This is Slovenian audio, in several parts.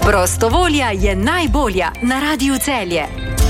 Prostovolja je najbolja na Radiu Celje.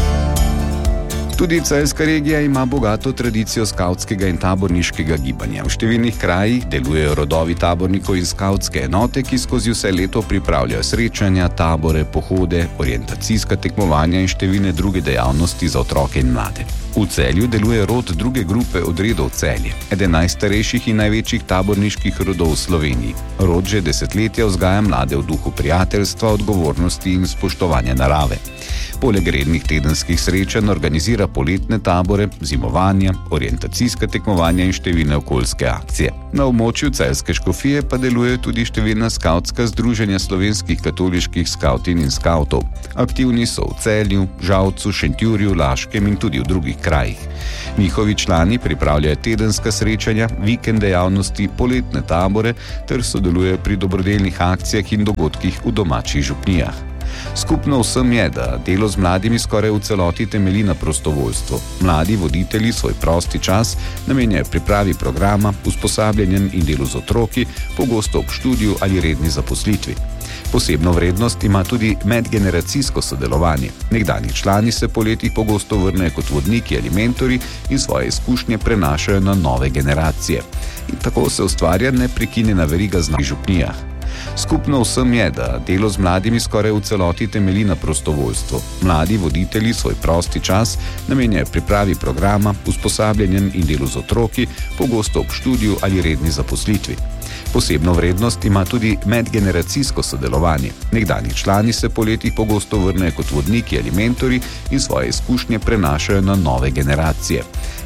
Tudi celjska regija ima bogato tradicijo skavtskega in taborniškega gibanja. V številnih krajih delujejo rodovi tabornikov in skavtske enote, ki skozi vse leto pripravljajo srečanja, tabore, pohode, orientacijska tekmovanja in številne druge dejavnosti za otroke in mlade. V Celju deluje rod druge grupe odredov Celje, eden najstarejših in največjih taborniških rodov v Sloveniji. Rod že desetletja vzgaja mlade v duhu prijateljstva, odgovornosti in spoštovanja narave. Poleg rednih tedenskih srečanj organizira poletne tabore, zimovanja, orientacijska tekmovanja in številne okoljske akcije. Na območju celjske škofije pa delujejo tudi številna skavtska združenja slovenskih katoliških skavtin in skavtov. Aktivni so v Celju, Žalcu, Šentjurju, Laškem in tudi v drugih krajih. Njihovi člani pripravljajo tedenska srečanja, vikend dejavnosti, poletne tabore ter sodelujejo pri dobrodelnih akcijah in dogodkih v domačih župnijah. Skupno vsem je, da delo z mladimi skoraj v celoti temelji na prostovoljstvu. Mladi voditelji svoj prosti čas namenjajo pripravi programa, usposabljanjem in delu z otroki, pogosto ob študiju ali redni zaposlitvi. Posebno vrednost ima tudi medgeneracijsko sodelovanje. Nekdanji člani se po letih pogosto vrnejo kot vodniki ali mentori in svoje izkušnje prenašajo na nove generacije. In tako se ustvarja neprekinjena veriga znanja v župnijah. Skupno vsem je, da delo z mladimi skoraj v celoti temelji na prostovoljstvu. Mladi voditelji svoj prosti čas namenjajo pripravi programa, usposabljanjem in delu z otroki, pogosto ob študiju ali redni zaposlitvi. Posebno vrednost ima tudi medgeneracijsko sodelovanje. Nekdanji člani se po letih pogosto vrnejo kot vodniki ali mentori in svoje izkušnje prenašajo na nove generacije.